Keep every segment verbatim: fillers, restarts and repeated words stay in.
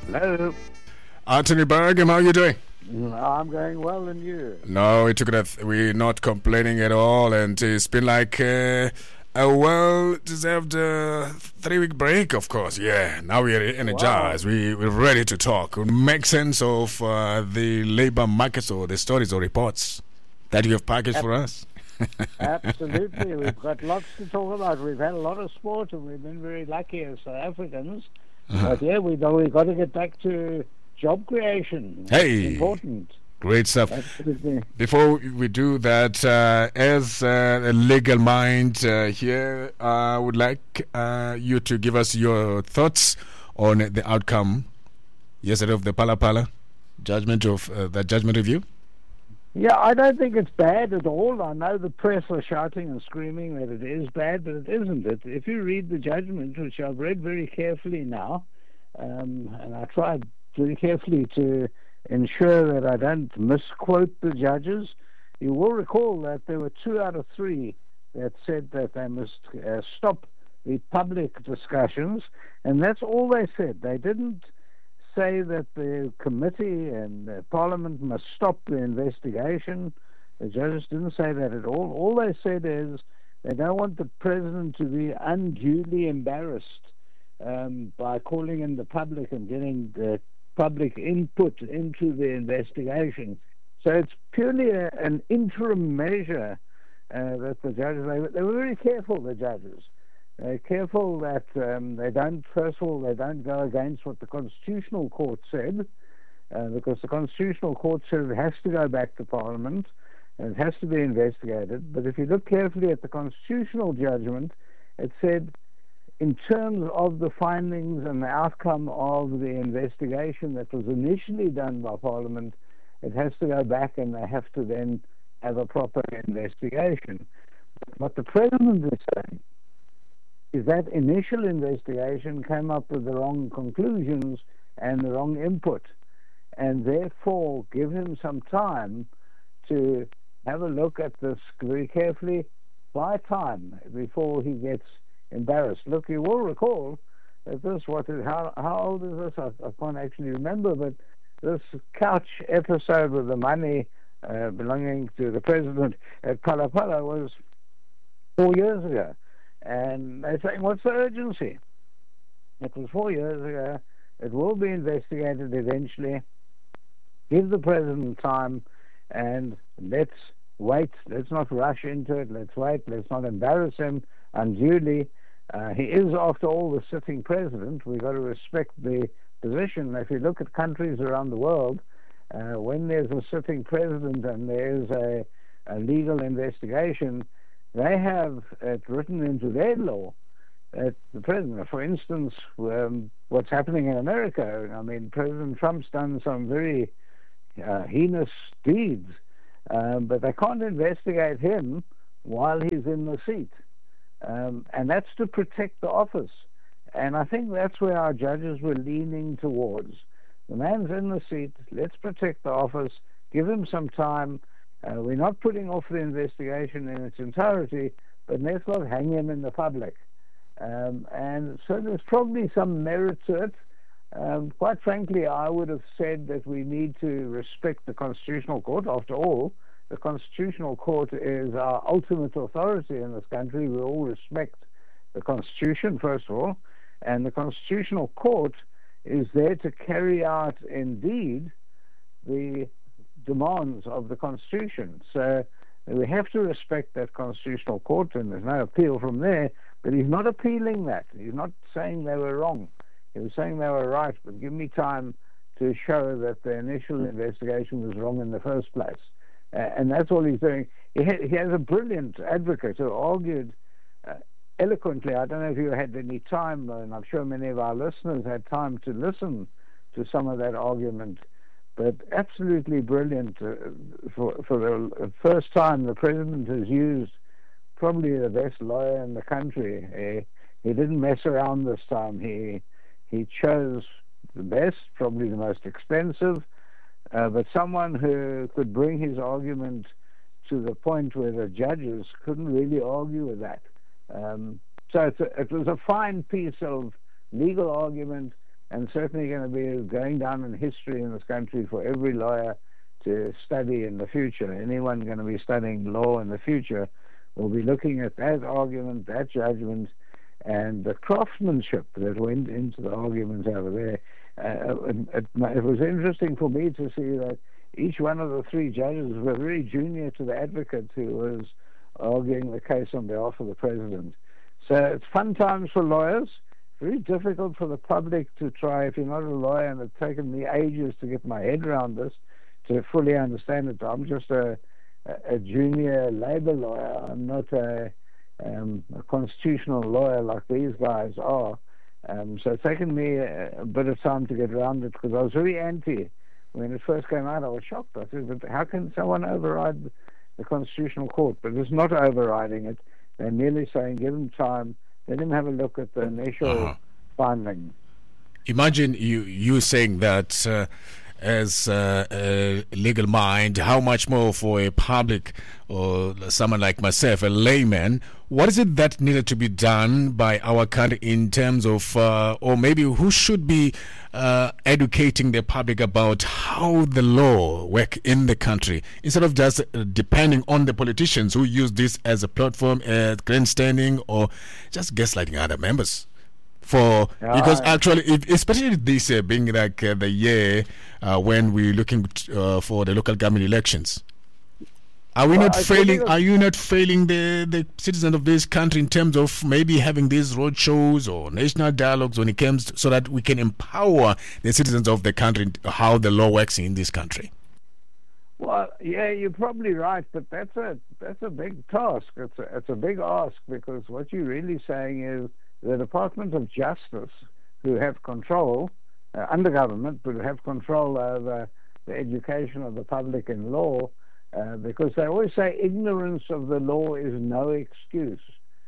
Hello. Anthony Bergham, how are you doing? I'm going well, and you? No, it took that. We're not complaining at all, and it's been like uh, a well-deserved uh, three-week break, of course. Yeah, now we're energized. Wow. We, we're ready to talk. We'll make sense of uh, the labor markets or the stories or reports that you have packaged Ab- for us. Absolutely. We've got lots to talk about. We've had a lot of sport, and we've been very lucky as South Africans. Uh-huh. But yeah, we know we've got to get back to job creation. Hey, it's important. Great stuff. Absolutely. Before we do that, uh, as uh, a legal mind uh, here, I would like uh, you to give us your thoughts on the outcome yesterday of the Phala Phala judgment of uh, the judgment review. Yeah, I don't think it's bad at all. I know the press are shouting and screaming that it is bad, but it isn't. It, if you read the judgment, which I've read very carefully now, um, and I tried very carefully to ensure that I don't misquote the judges, you will recall that there were two out of three that said that they must uh, stop the public discussions, and that's all they said. They didn't say that the committee and the Parliament must stop the investigation. The judges didn't say that at all. All they said is they don't want the President to be unduly embarrassed um, by calling in the public and getting the public input into the investigation. So it's purely a, an interim measure uh, that the judges, they, they were very careful, the judges. They're careful that um, they don't, first of all, they don't go against what the Constitutional Court said, uh, because the Constitutional Court said it has to go back to Parliament and it has to be investigated. But if you look carefully at the Constitutional judgment, it said, in terms of the findings and the outcome of the investigation that was initially done by Parliament, it has to go back and they have to then have a proper investigation. What the President is saying is that initial investigation came up with the wrong conclusions and the wrong input, and therefore give him some time to have a look at this very carefully, buy time before he gets embarrassed. Look, you will recall that this, what is, how, how old is this? I, I can't actually remember, but this couch episode with the money uh, belonging to the President at Phala Phala was four years ago. And they're saying, what's the urgency? It was four years ago. It will be investigated eventually. Give the President time, and let's wait. Let's not rush into it. Let's wait. Let's not embarrass him unduly. Uh, he is, after all, the sitting President. We've got to respect the position. If you look at countries around the world, uh, when there's a sitting President and there's a, a legal investigation, they have it written into their law that the President, for instance, um, what's happening in America, I mean, President Trump's done some very uh, heinous deeds, um, but they can't investigate him while he's in the seat. Um, and that's to protect the office. And I think that's where our judges were leaning towards. The man's in the seat, let's protect the office, give him some time. Uh, we're not putting off the investigation in its entirety, but let's not hang him in the public. Um, and so there's probably some merit to it. Um, quite frankly, I would have said that we need to respect the Constitutional Court. After all, the Constitutional Court is our ultimate authority in this country. We all respect the Constitution, first of all, and the Constitutional Court is there to carry out, indeed, the demands of the Constitution. So we have to respect that Constitutional Court, and there's no appeal from there, but he's not appealing that. He's not saying they were wrong. He was saying they were right, but give me time to show that the initial investigation was wrong in the first place. Uh, and that's all he's doing. He, ha- he has a brilliant advocate who argued uh, eloquently. I don't know if you had any time, and I'm sure many of our listeners had time to listen to some of that argument, but absolutely brilliant. Uh, for, for the first time, the President has used probably the best lawyer in the country. He, he didn't mess around this time. He he chose the best, probably the most expensive, uh, but someone who could bring his argument to the point where the judges couldn't really argue with that. Um, so it's a, it was a fine piece of legal argument, and certainly going to be going down in history in this country for every lawyer to study in the future. Anyone going to be studying law in the future will be looking at that argument, that judgment, and the craftsmanship that went into the arguments over there. Uh, it, it, it was interesting for me to see that each one of the three judges were very junior to the advocate who was arguing the case on behalf of the president. So it's fun times for lawyers, very difficult for the public to try. If you're not a lawyer, and it's taken me ages to get my head around this, to fully understand it. I'm just a, a junior labor lawyer. I'm not a, um, a constitutional lawyer like these guys are. Um, so it's taken me a, a bit of time to get around it, because I was very anti. When it first came out, I was shocked. I said, but how can someone override the Constitutional Court? But it's not overriding it. They're merely saying, give them time, let them have a look at the initial uh-huh. finding. Imagine you, you saying that uh, as uh, a legal mind, how much more for a public or someone like myself, a layman, what is it that needed to be done by our country in terms of, uh, or maybe who should be uh, educating the public about how the law work in the country, instead of just uh, depending on the politicians who use this as a platform, uh, grandstanding, or just gaslighting other members? For yeah, because actually, it, especially this uh, being like uh, the year uh, when we're looking uh, for the local government elections, are we well, not I failing? Are you not failing the the citizens of this country in terms of maybe having these road shows or national dialogues when it comes to, so that we can empower the citizens of the country how the law works in this country? Well, yeah, you're probably right, but that's a that's a big task. It's a, it's a big ask, because what you're really saying is the Department of Justice, who have control uh, under government, but have control over the education of the public in law, uh, because they always say ignorance of the law is no excuse.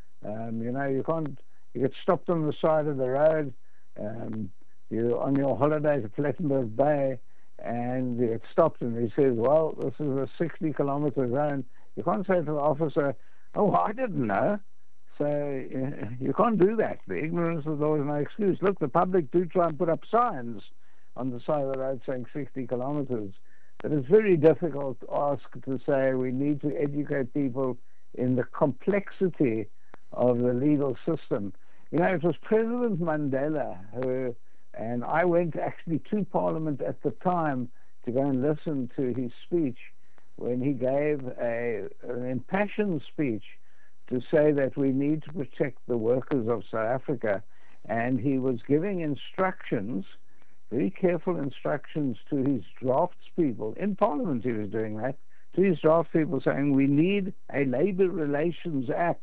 Um, you know, you can't, you get stopped on the side of the road, um, you're on your holidays at Plettenberg Bay, and you get stopped, and he says, well, this is a sixty kilometer zone. You can't say to the officer, oh, I didn't know. So uh, you can't do that. The ignorance of the law is no excuse. Look, the public do try and put up signs on the side of the road saying sixty kilometers. But it's very difficult to ask to say we need to educate people in the complexity of the legal system. You know, it was President Mandela who, and I went actually to Parliament at the time to go and listen to his speech when he gave a, an impassioned speech to say that we need to protect the workers of South Africa. And he was giving instructions, very careful instructions to his draftspeople. In Parliament he was doing that, to his draftspeople, saying we need a Labour Relations Act,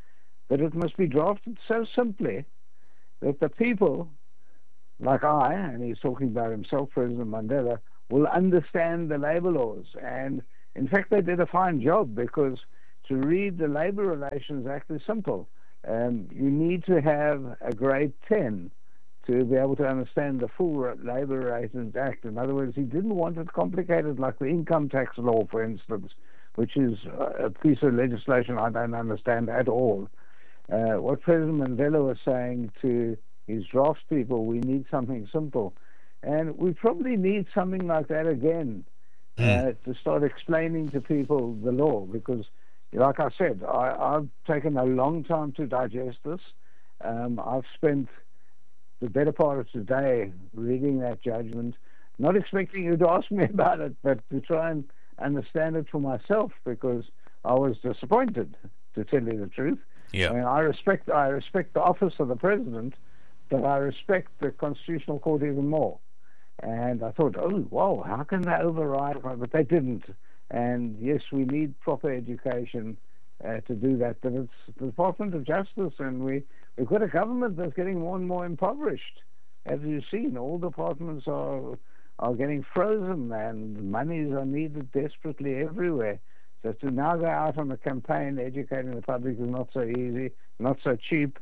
but it must be drafted so simply that the people, like I, and he's talking about himself, President Mandela, will understand the labour laws. And in fact they did a fine job, because to read the Labour Relations Act is simple. Um, you need to have a grade ten to be able to understand the full Labour Relations Act. In other words, he didn't want it complicated like the income tax law, for instance, which is a piece of legislation I don't understand at all. Uh, what President Mandela was saying to his draftspeople, we need something simple. And we probably need something like that again, uh, to start explaining to people the law, because like I said, I, I've taken a long time to digest this. Um, I've spent the better part of today reading that judgment, not expecting you to ask me about it, but to try and understand it for myself, because I was disappointed, to tell you the truth. Yeah. I mean, I respect, I respect the office of the president, but I respect the Constitutional Court even more. And I thought, oh, wow, how can they override? But they didn't. And yes, we need proper education uh, to do that. But it's the Department of Justice, and we, we've got a government that's getting more and more impoverished. As you've seen, all departments are are getting frozen, and monies are needed desperately everywhere. So to now go out on a campaign educating the public is not so easy, not so cheap,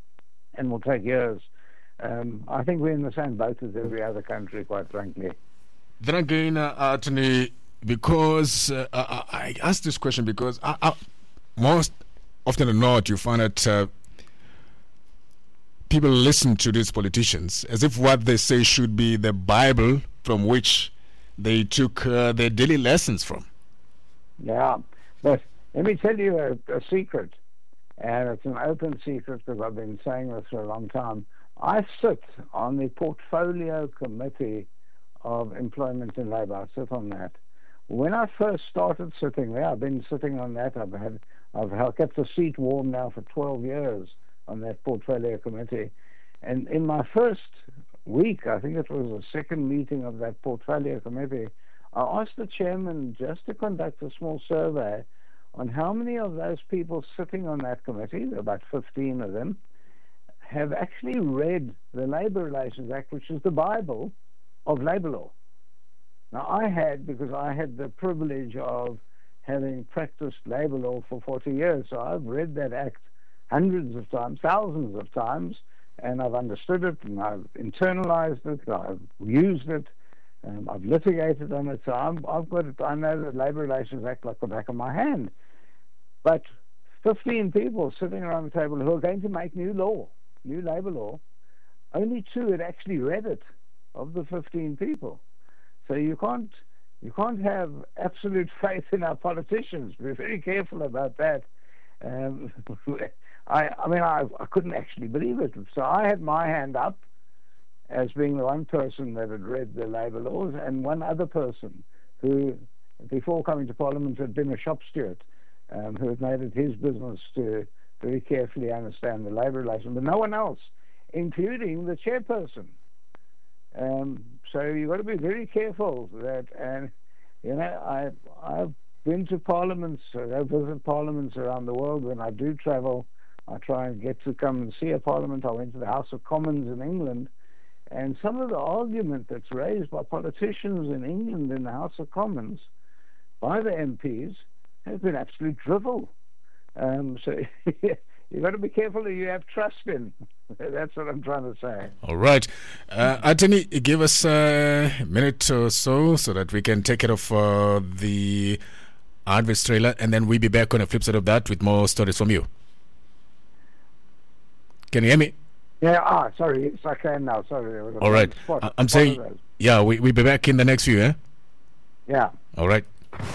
and will take years. Um, I think we're in the same boat as every other country, quite frankly. Then again, uh, Anthony, because uh, I, I asked this question because I, I, most often than not, you find that uh, people listen to these politicians as if what they say should be the Bible from which they took uh, their daily lessons from. Yeah, but let me tell you a, a secret, and it's an open secret because I've been saying this for a long time. I sit on the Portfolio Committee of Employment and Labour. I sit on that. When I first started sitting there, I've been sitting on that. I've had, I've kept the seat warm now for twelve years on that Portfolio Committee. And in my first week, I think it was the second meeting of that Portfolio Committee, I asked the chairman just to conduct a small survey on how many of those people sitting on that committee, there are about fifteen of them, have actually read the Labour Relations Act, which is the Bible of labour law. Now, I had, because I had the privilege of having practiced labour law for forty years, so I've read that act hundreds of times, thousands of times, and I've understood it, and I've internalized it, I've used it, um, I've litigated on it, so I'm, I've got it, I know the Labour Relations Act like the back of my hand. But fifteen people sitting around the table who are going to make new law, new labour law, only two had actually read it of the fifteen people. So you can't you can't have absolute faith in our politicians. We're very careful about that. Um, I, I mean, I, I couldn't actually believe it. So I had my hand up as being the one person that had read the labour laws, and one other person who, before coming to Parliament, had been a shop steward, um, who had made it his business to very carefully understand the labour relations, but no one else, including the chairperson. Um, so you've got to be very careful that, and you know, I, I've been to parliaments, I visit parliaments around the world. When I do travel, I try and get to come and see a parliament. I went to the House of Commons in England, and some of the argument that's raised by politicians in England in the House of Commons by the M Ps has been absolute drivel. Um, so you've got to be careful that you have trust in. That's what I'm trying to say. All right. Uh, Anthony, give us a minute or so so that we can take care of uh, the Adverts trailer, and then we'll be back on the flip side of that with more stories from you. Can you hear me? Yeah, ah, sorry. Yes, I can now. Sorry. All right. I- I'm saying, yeah, we, we'll be back in the next few, eh? Yeah. All right.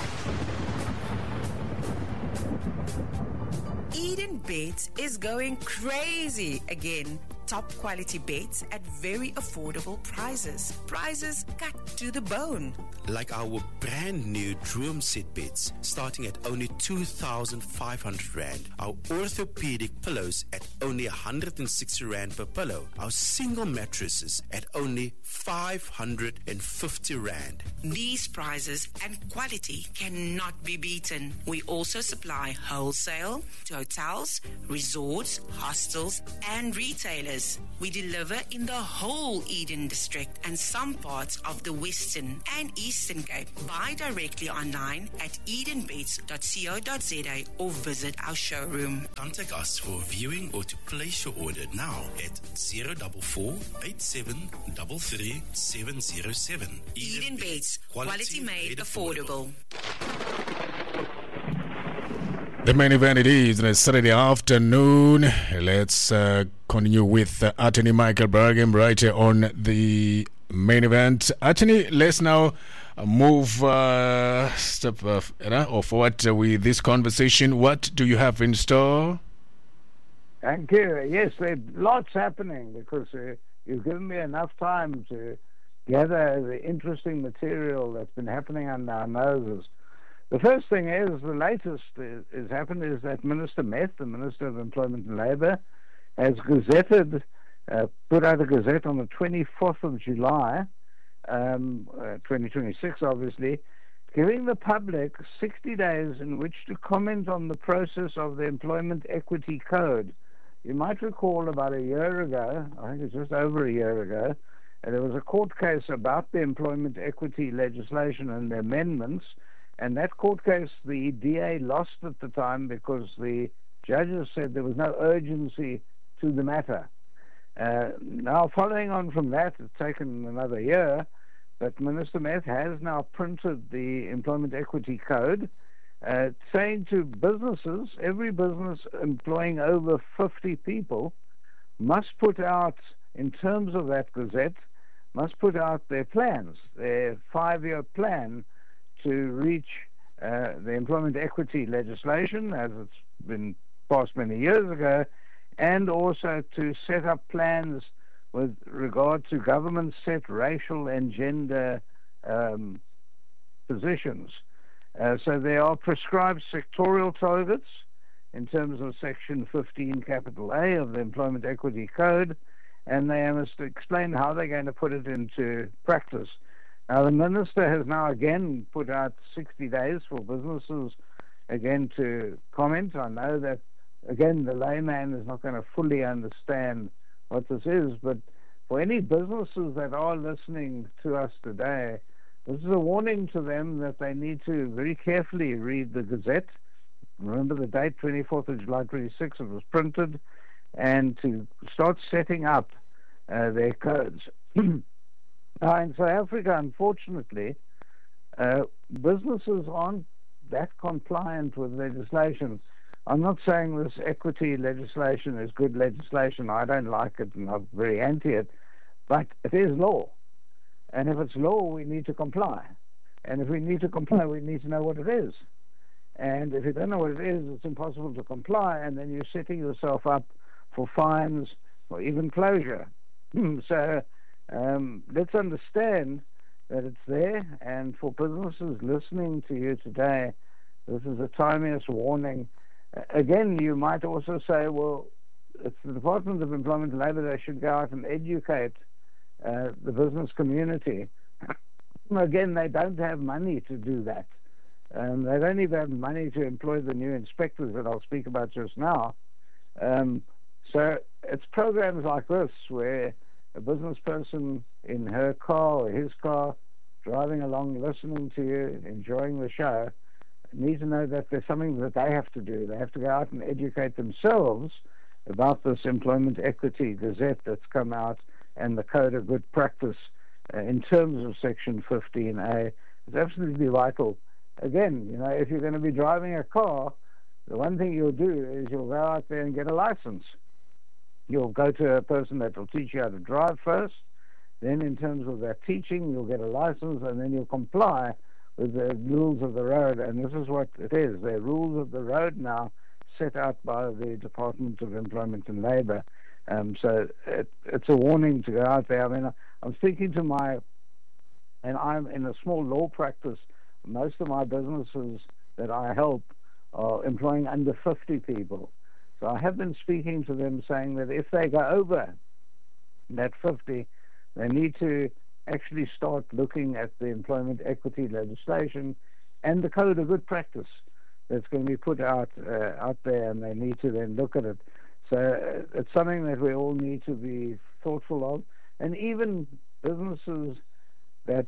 Eden Beds is going crazy again. Top quality beds at very affordable prices. Prices cut to the bone. Like our brand new Droom Set beds starting at only two thousand five hundred rand. Our orthopedic pillows at only one hundred sixty rand per pillow. Our single mattresses at only five hundred fifty rand. These prices and quality cannot be beaten. We also supply wholesale to hotels, resorts, hostels, and retailers. We deliver in the whole Eden district and some parts of the Western and Eastern Cape. Buy directly online at eden beds dot co dot za or visit our showroom. Contact us for viewing or to place your order now at zero four four, eight seven three three, seven zero seven. Eden Beds, quality made affordable. The main event it is on a Saturday afternoon. Let's uh, continue with uh, Attorney Michael Barghem right here on the main event. Attorney, let's now uh, move uh, step uh, or forward uh, with this conversation. What do you have in store? Thank you. Yes, there's lots happening because uh, you've given me enough time to gather the interesting material that's been happening under our noses. The first thing is, the latest is, is happened is that Minister Meth, the Minister of Employment and Labour, has gazetted, uh, put out a gazette on the twenty-fourth of July, um, uh, twenty twenty-six obviously, giving the public sixty days in which to comment on the process of the Employment Equity Code. You might recall about a year ago, I think it's just over a year ago, uh, there was a court case about the employment equity legislation and the amendments. And that court case, the D A lost at the time because the judges said there was no urgency to the matter. Uh, now, following on from that, it's taken another year, but Minister Meth has now printed the Employment Equity Code, uh, saying to businesses, every business employing over fifty people must put out, in terms of that gazette, must put out their plans, their five-year plan to reach uh, the employment equity legislation, as it's been passed many years ago, and also to set up plans with regard to government-set racial and gender um, positions. Uh, so there are prescribed sectorial targets in terms of Section fifteen, capital A of the Employment Equity Code, and they must explain how they're going to put it into practice. Now, the Minister has now again put out sixty days for businesses again to comment. I know that, again, the layman is not going to fully understand what this is, but for any businesses that are listening to us today, this is a warning to them that they need to very carefully read the Gazette. Remember the date, twenty-fourth of July twenty-six, it was printed, and to start setting up uh, their codes. Now, in South Africa, unfortunately, uh, businesses aren't that compliant with legislation. I'm not saying this equity legislation is good legislation. I don't like it, and I'm very anti it, but it is law. And if it's law, we need to comply. And if we need to comply, we need to know what it is. And if you don't know what it is, it's impossible to comply, and then you're setting yourself up for fines or even closure. So um, let's understand that it's there, and for businesses listening to you today, this is a timeous warning. Uh, again, you might also say, well, it's the Department of Employment and Labour, they should go out and educate uh, the business community. Again, they don't have money to do that. Um, they don't even have money to employ the new inspectors that I'll speak about just now. Um, so it's programs like this where a business person in her car or his car, driving along, listening to you, enjoying the show, need to know that there's something that they have to do. They have to go out and educate themselves about this Employment Equity Gazette that's come out and the Code of Good Practice uh, in terms of Section fifteen A. It's absolutely vital. Again, you know, if you're going to be driving a car, the one thing you'll do is you'll go out there and get a license. You'll go to a person that will teach you how to drive first. Then in terms of that teaching, you'll get a license, and then you'll comply with the rules of the road. And this is what it is. They're rules of the road now set out by the Department of Employment and Labour. Um, so it, it's a warning to go out there. I mean, I'm speaking to my, and I'm in a small law practice. Most of my businesses that I help are employing under fifty people. So I have been speaking to them saying that if they go over that fifty, they need to actually start looking at the employment equity legislation and the Code of Good Practice that's going to be put out uh, out there, and they need to then look at it. So uh, it's something that we all need to be thoughtful of. And even businesses that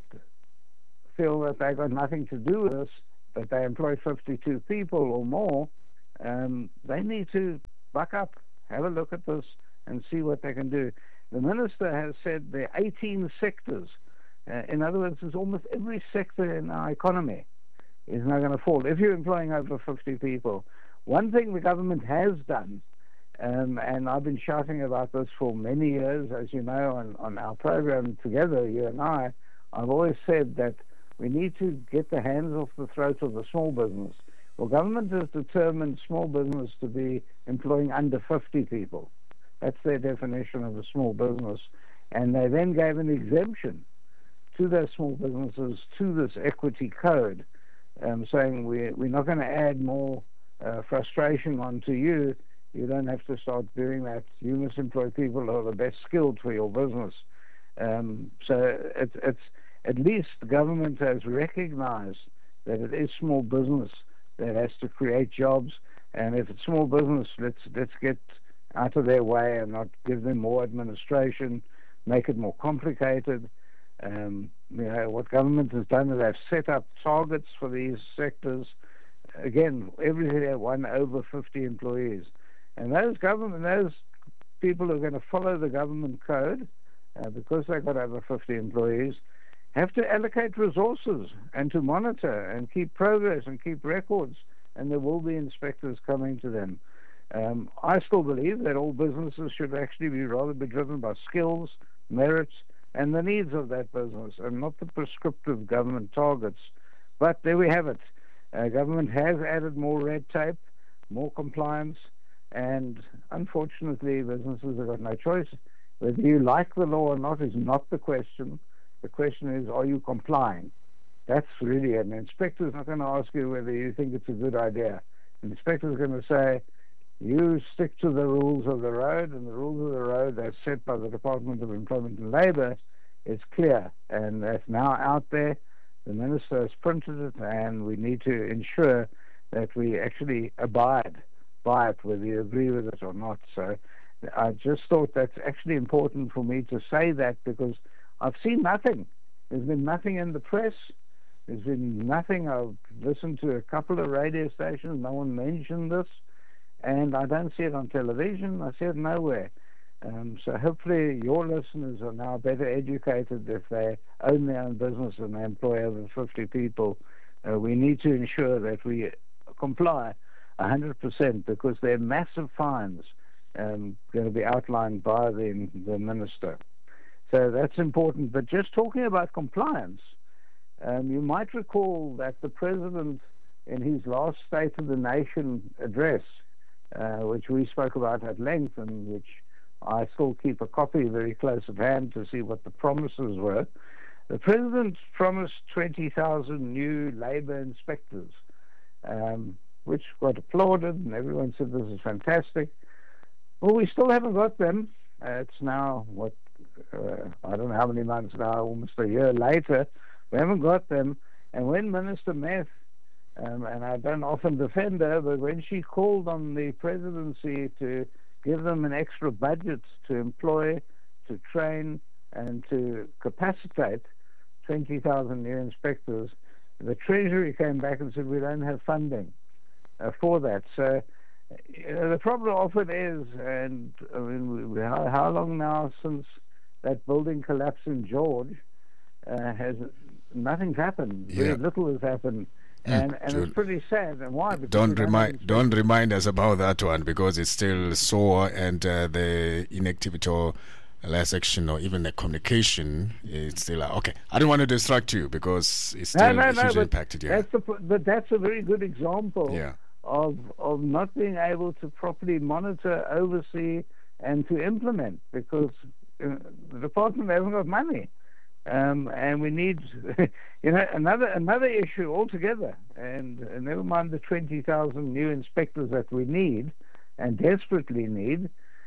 feel that they've got nothing to do with this, but they employ fifty-two people or more, um, they need to buck up, have a look at this, and see what they can do. The Minister has said there are eighteen sectors. Uh, in other words, it's almost every sector in our economy is now going to fall if you're employing over fifty people. One thing the government has done, um, and I've been shouting about this for many years, as you know, on, on our program together, you and I, I've always said that we need to get the hands off the throat of the small business. Well, government has determined small business to be employing under fifty people. That's their definition of a small business. And they then gave an exemption to those small businesses to this equity code, um, saying we, we're not going to add more uh, frustration onto you. You don't have to start doing that. You must employ people who are the best skilled for your business. Um, so it's, it's at least the government has recognized that it is small business that has to create jobs, and if it's small business, let's let's get out of their way and not give them more administration, make it more complicated. Um, you know, what government has done is they've set up targets for these sectors. Again, every one over fifty employees, and those government those people who are going to follow the government code, uh, because they've got over fifty employees, have to allocate resources and to monitor and keep progress and keep records, and there will be inspectors coming to them. Um, I still believe that all businesses should actually be rather be driven by skills, merits, and the needs of that business, and not the prescriptive government targets. But there we have it. Uh, government has added more red tape, more compliance, and unfortunately businesses have got no choice. Whether you like the law or not is not the question. The question is, are you complying? That's really it. An inspector's not going to ask you whether you think it's a good idea. An inspector's going to say, you stick to the rules of the road, and the rules of the road as set by the Department of Employment and Labour is clear, and that's now out there. The Minister has printed it, and we need to ensure that we actually abide by it, whether you agree with it or not. So I just thought that's actually important for me to say that, because I've seen nothing. There's been nothing in the press. There's been nothing. I've listened to a couple of radio stations. No one mentioned this. And I don't see it on television. I see it nowhere. Um, so hopefully your listeners are now better educated if they own their own business and they employ over fifty people. Uh, we need to ensure that we comply one hundred percent, because there are massive fines um, going to be outlined by the, the minister. So that's important. But just talking about compliance, um, you might recall that the president, in his last State of the Nation address, Uh, which we spoke about at length, and which I still keep a copy very close at hand to see what the promises were. The President promised twenty thousand new labour inspectors, um, which got applauded, and everyone said this is fantastic. Well, we still haven't got them. Uh, it's now, what, uh, I don't know how many months now, almost a year later, we haven't got them. And when Minister Meth, Um, and I don't often defend her, but when she called on the presidency to give them an extra budget to employ, to train, and to capacitate twenty thousand new inspectors, the Treasury came back and said, we don't have funding uh, for that. So you know, the problem often is, and I mean, we, how, how long now since that building collapse in George, uh, has nothing's happened. Yeah. Very little has happened. And, and it's pretty sad. And why? Because don't remind don't remind us about that one, because it's still sore, and uh, the inactivity or less action or even the communication is still uh, okay. I don't want to distract you because it's still no, no, no, hugely impacted. Yeah, that's the, but that's a very good example yeah. of of not being able to properly monitor, oversee, and to implement, because uh, the department hasn't got money. Um, and we need, you know, another another issue altogether. And, and never mind the twenty thousand new inspectors that we need and desperately need.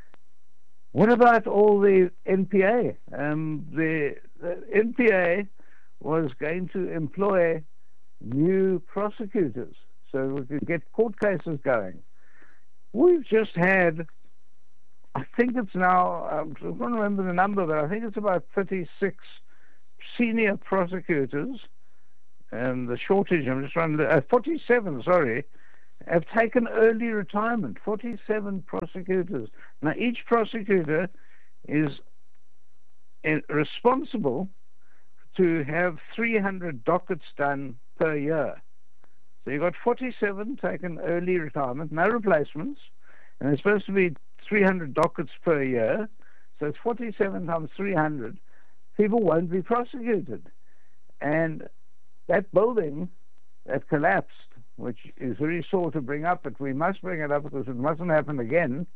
What about all the N P A? Um, the, the N P A was going to employ new prosecutors so we could get court cases going. We've just had, I think it's now, I don't remember the number, but I think it's about thirty-six senior prosecutors, and the shortage, I'm just trying to, uh, forty-seven, sorry, have taken early retirement. forty-seven prosecutors. Now, each prosecutor is in, responsible to have three hundred dockets done per year. So you've got forty-seven taken early retirement, no replacements, and there's supposed to be three hundred dockets per year. So it's forty-seven times three hundred. People won't be prosecuted. And that building that collapsed, which is very sore to bring up, but we must bring it up because it mustn't happen again.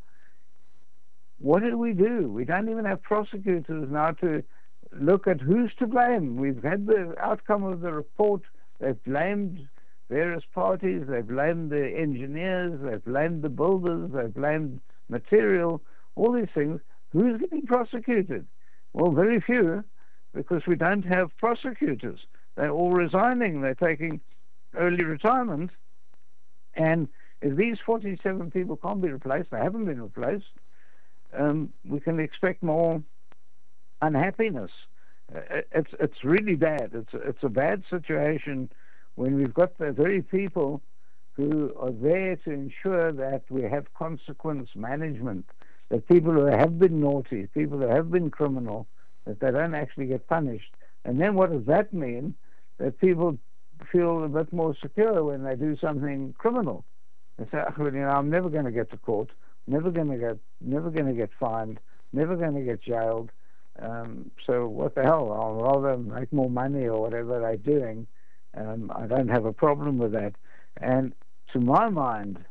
What did we do? We don't even have prosecutors now to look at who's to blame. We've had the outcome of the report. They've blamed various parties. They've blamed the engineers. They've blamed the builders. They've blamed material, all these things. Who's getting prosecuted? Well, very few, because we don't have prosecutors. They're all resigning. They're taking early retirement. And if these forty-seven people can't be replaced, they haven't been replaced, um, we can expect more unhappiness. Uh, it's it's really bad. It's it's a bad situation when we've got the very people who are there to ensure that we have consequence management, that people who have been naughty, people who have been criminal, that they don't actually get punished. And then what does that mean? That people feel a bit more secure when they do something criminal. They say, oh, well, you know, I'm never going to get to court, never going to get, never going to get fined, never going to get jailed. Um, so what the hell? I'll rather make more money or whatever they're doing. Um, I don't have a problem with that. And to my mind,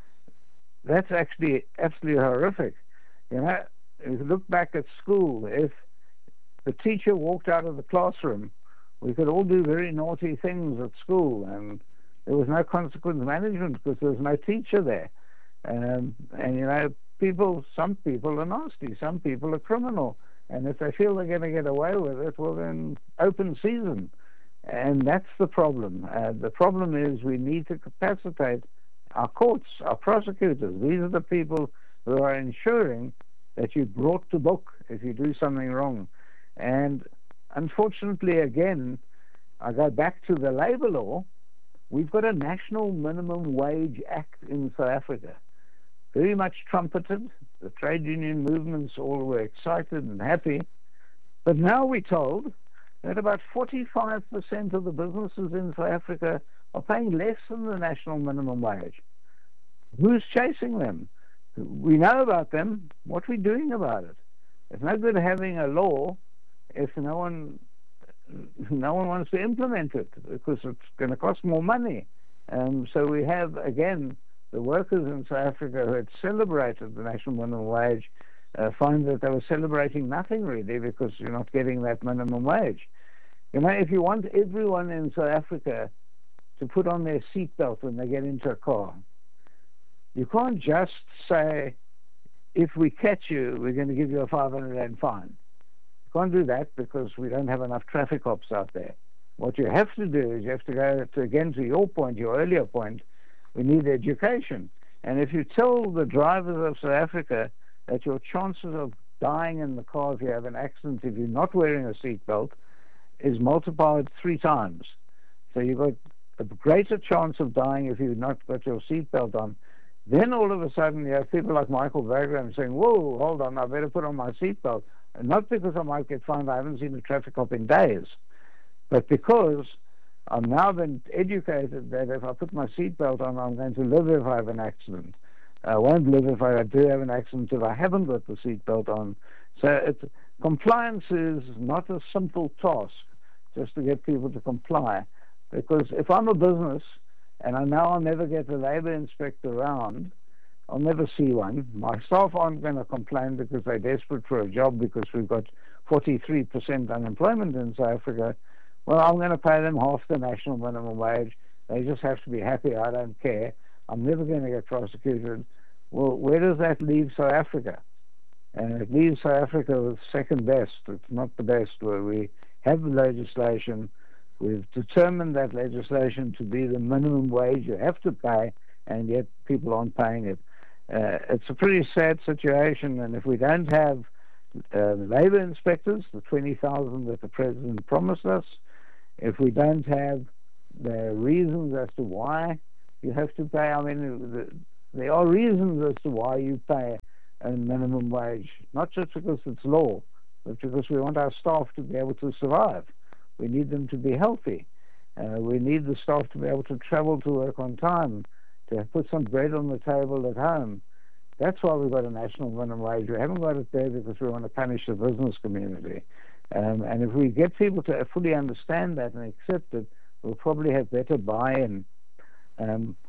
that's actually absolutely horrific. You know, if you look back at school, if the teacher walked out of the classroom, we could all do very naughty things at school, and there was no consequence management because there was no teacher there. Um, and, you know, people, some people are nasty, some people are criminal. And if they feel they're going to get away with it, well, then open season. And that's the problem. Uh, the problem is we need to capacitate our courts, our prosecutors. These are the people who are ensuring that you're brought to book if you do something wrong. And unfortunately, again, I go back to the labor law. We've got a National Minimum Wage Act in South Africa, very much trumpeted. The trade union movements all were excited and happy. But now we're told that about forty-five percent of the businesses in South Africa are paying less than the national minimum wage. Who's chasing them? We know about them. What are we doing about it? It's no good having a law if no one no one wants to implement it, because it's going to cost more money. Um, so we have, again, the workers in South Africa who had celebrated the national minimum wage uh, find that they were celebrating nothing really, because you're not getting that minimum wage. You know, if you want everyone in South Africa to put on their seatbelt when they get into a car, you can't just say, if we catch you, we're going to give you a five hundred rand fine. You can't do that because we don't have enough traffic cops out there. What you have to do is you have to go to, again, to your point, your earlier point, we need education. And if you tell the drivers of South Africa that your chances of dying in the car if you have an accident if you're not wearing a seatbelt is multiplied three times. So you've got a greater chance of dying if you've not got your seatbelt on. Then all of a sudden you have people like Michael Vagram saying, whoa, hold on, I better put on my seatbelt. And not because I might get fined, I haven't seen a traffic cop in days, but because I've now been educated that if I put my seatbelt on, I'm going to live if I have an accident. I won't live if I do have an accident if I haven't got the seatbelt on. So it's, compliance is not a simple task just to get people to comply. Because if I'm a business and I know I'll never get a labor inspector around, I'll never see one. My staff aren't going to complain because they're desperate for a job because we've got forty-three percent unemployment in South Africa. Well, I'm going to pay them half the national minimum wage. They just have to be happy. I don't care. I'm never going to get prosecuted. Well, where does that leave South Africa? And it leaves South Africa with second best. It's not the best, where we have the legislation. We've determined that legislation to be the minimum wage you have to pay, and yet people aren't paying it. Uh, it's a pretty sad situation, and if we don't have uh, labor inspectors, the twenty thousand that the president promised us, if we don't have the reasons as to why you have to pay, I mean, the, there are reasons as to why you pay a minimum wage, not just because it's law, but because we want our staff to be able to survive. We need them to be healthy. Uh, we need the staff to be able to travel to work on time, to put some bread on the table at home. That's why we've got a national minimum wage. We haven't got it there because we want to punish the business community. Um, and if we get people to fully understand that and accept it, we'll probably have better buy-in. Um,